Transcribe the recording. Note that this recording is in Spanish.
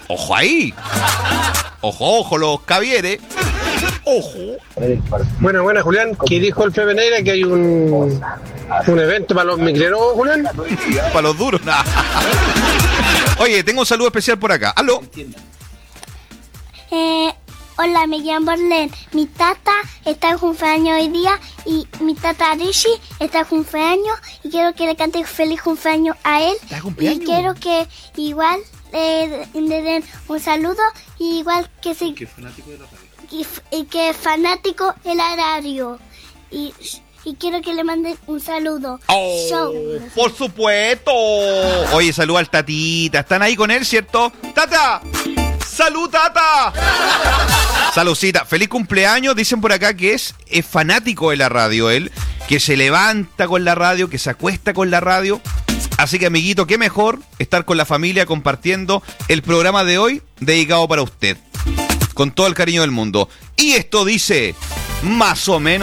Ojo ahí. Ojo, los Cavieres. Ojo. Bueno, Julián, ¿qué dijo el Pepe Neira? Que hay un evento para los micreros, Julián. Para los duros, nada. Oye, tengo un saludo especial por acá. ¿Aló? Hola, me llamo Orlen. Mi tata está de cumpleaños hoy día y mi tata Rishi está de cumpleaños y quiero que le cante feliz cumpleaños a él. ¿Está de cumpleaños? Y quiero que igual le den un saludo y igual que sí. Que es fanático de la radio. Y que es fanático del horario. Y quiero que le manden un saludo. ¡Oh! Show. ¡Por supuesto! Oye, saluda al Tatita. ¿Están ahí con él, cierto? ¡Tata! ¡Salud, Tata! Saludcita. Feliz cumpleaños. Dicen por acá que es fanático de la radio él. Que se levanta con la radio, que se acuesta con la radio. Así que, amiguito, qué mejor estar con la familia compartiendo el programa de hoy dedicado para usted. Con todo el cariño del mundo. Y esto dice más o menos.